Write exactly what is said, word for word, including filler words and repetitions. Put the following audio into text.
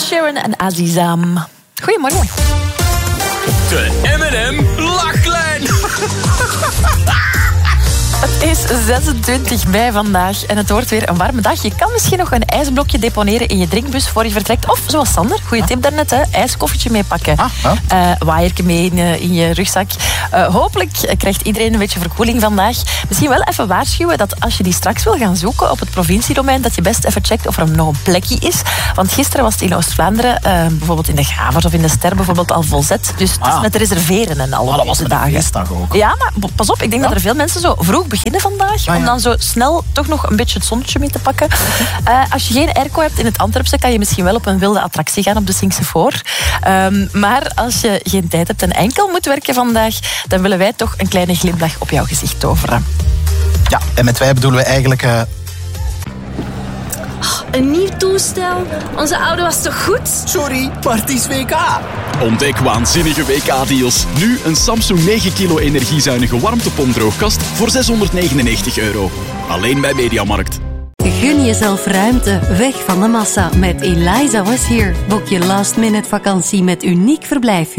Sharon en Azizam. Goedemorgen. De M en M lachlijn. Het is zesentwintig mei vandaag en het wordt weer een warme dag. Je kan misschien nog een ijsblokje deponeren in je drinkbus voor je vertrekt. Of zoals Sander, goede tip daarnet, hè, ijskoffertje meepakken. Ah, ah. Uh, waaiertje mee in, uh, in je rugzak. Uh, hopelijk krijgt iedereen een beetje verkoeling vandaag. Misschien wel even waarschuwen dat als je die straks wil gaan zoeken op het provinciedomein, dat je best even checkt of er nog een plekje is. Want gisteren was het in Oost-Vlaanderen, uh, bijvoorbeeld in de Gavers of in de Ster bijvoorbeeld al volzet. Dus het is ah. met reserveren en al. Ah, dat was een feestdag ook. Ja, maar pas op, ik denk ja? dat er veel mensen zo vroeg beginnen vandaag, ah, ja. om dan zo snel toch nog een beetje het zonnetje mee te pakken. Uh, als je geen airco hebt in het Antwerpse, kan je misschien wel op een wilde attractie gaan op de Sinkse Voor. Um, maar als je geen tijd hebt en enkel moet werken vandaag, dan willen wij toch een kleine glimlach op jouw gezicht toveren. Ja, en met wij bedoelen we eigenlijk... Uh... Oh, een nieuw toestel? Onze oude was toch goed? Sorry, maar het is W K. Ontdek waanzinnige W K-deals. Nu een Samsung negen kilo energiezuinige warmtepompdroogkast voor zeshonderdnegenennegentig euro. Alleen bij Mediamarkt. Gun jezelf ruimte, weg van de massa met Eliza Was Here. Boek je last minute vakantie met uniek verblijf.